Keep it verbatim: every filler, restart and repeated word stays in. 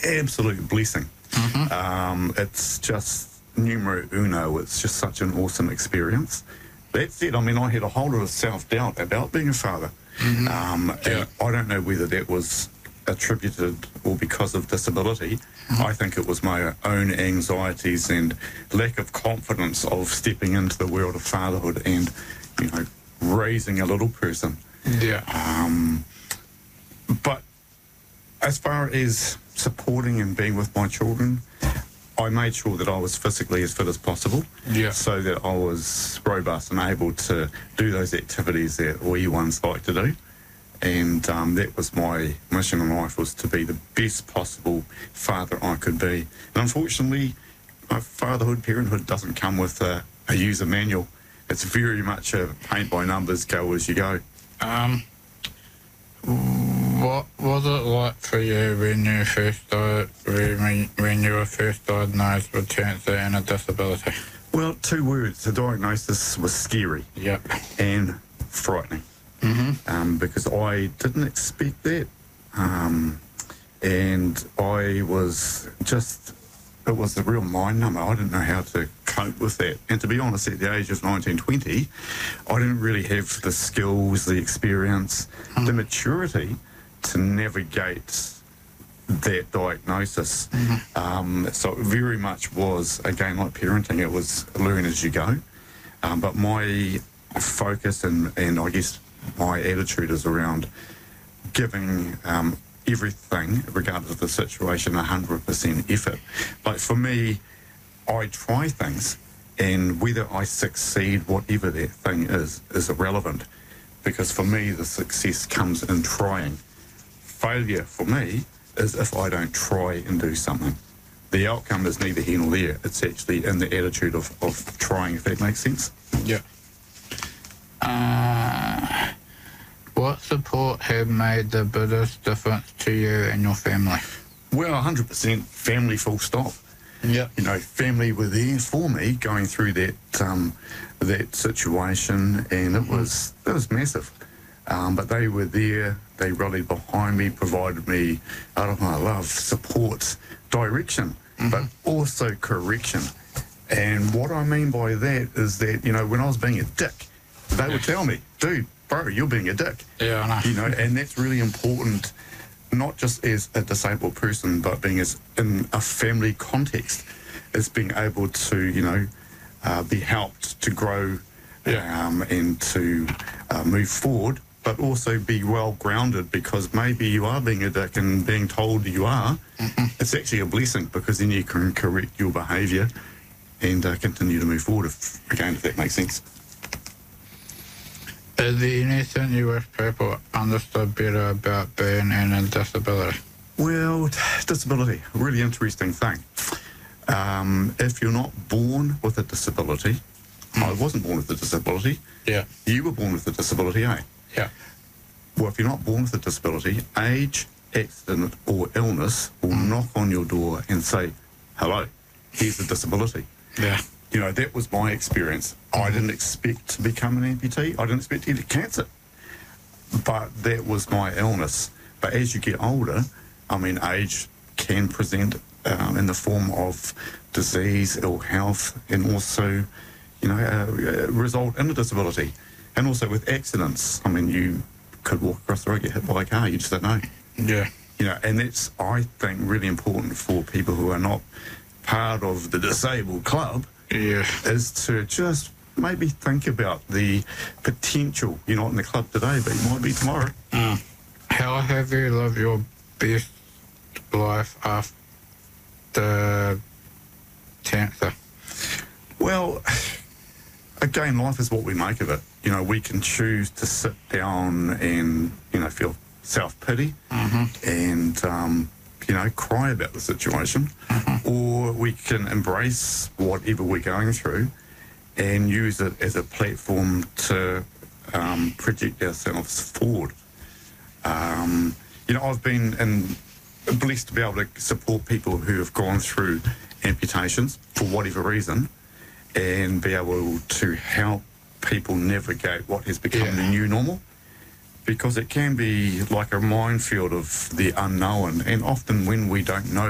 absolute blessing. Mm-hmm. Um, it's just numero uno. It's just such an awesome experience. That said, I mean, I had a whole lot of self-doubt about being a father. Mm-hmm. Um, Yeah. and I don't know whether that was attributed or because of disability. Mm-hmm. I think it was my own anxieties and lack of confidence of stepping into the world of fatherhood and, you know, raising a little person. Yeah. Um, but as far as supporting and being with my children, I made sure that I was physically as fit as possible, Yeah. so that I was robust and able to do those activities that wee ones like to do. And um, that was my mission in life, was to be the best possible father I could be. And unfortunately, my fatherhood, parenthood doesn't come with a, a user manual. It's very much a paint by numbers, go as you go. Um, what was it like for you when you first di- when, when you were first diagnosed with cancer and a disability? Well, two words. The diagnosis was scary Yep. and frightening. Mm-hmm. Um, because I didn't expect that. Um, and I was just, it was a real mind number. I didn't know how to cope with that. And to be honest, at the age of nineteen, twenty, I didn't really have the skills, the experience, Mm. the maturity to navigate that diagnosis. Mm-hmm. Um, so it very much was, again, like parenting, it was learn as you go. Um, but my focus and, and I guess my attitude is around giving um, everything, regardless of the situation, one hundred percent effort. Like for me, I try things, and whether I succeed, whatever that thing is, is irrelevant. Because for me, the success comes in trying. Failure for me is if I don't try and do something. The outcome is neither here nor there. It's actually in the attitude of, of trying, if that makes sense. Yeah. Uh, what support have made the biggest difference to you and your family? Well, one hundred percent family, full stop. Yeah. You know, family were there for me going through that um, that situation, and it was it was massive. Um, but they were there. They rallied behind me, provided me, I don't know, love, support, direction, Mm-hmm. but also correction. And what I mean by that is that, you know, when I was being a dick, they would tell me, dude, bro, you're being a dick. Yeah, I know. You know, and that's really important, not just as a disabled person, but being as in a family context, is being able to, you know, uh, be helped to grow Yeah. um, and to uh, move forward, but also be well grounded, because maybe you are being a dick and being told you are, Mm-hmm. it's actually a blessing, because then you can correct your behaviour and uh, continue to move forward, if, again, if that makes sense. Is there anything you wish people understood better about being in a disability? Well, disability, a really interesting thing. Um, if you're not born with a disability, I wasn't born with a disability, Yeah. you were born with a disability, eh? Yeah. Well, if you're not born with a disability, age, accident or illness will knock on your door and say, hello, here's a disability. Yeah. You know, that was my experience. I didn't expect to become an amputee. I didn't expect to get cancer. But that was my illness. But as you get older, I mean, age can present um, in the form of disease, ill health, and also, you know, uh, result in a disability. And also with accidents. I mean, you could walk across the road, get hit by a car, you just don't know. Yeah. You know, and that's, I think, really important for people who are not part of the disabled club, Yeah. is to just maybe think about the potential. You're not in the club today, but you might be tomorrow. Uh, how have you lived your best life after cancer? Well, again, life is what we make of it. You know, we can choose to sit down and, you know, feel self-pity Mm-hmm. and, um, you know, cry about the situation. Mm-hmm. Or we can embrace whatever we're going through and use it as a platform to um, project ourselves forward. Um, you know, I've been in, blessed to be able to support people who have gone through amputations for whatever reason, and be able to help people navigate what has become Yeah. the new normal, because it can be like a minefield of the unknown, and often when we don't know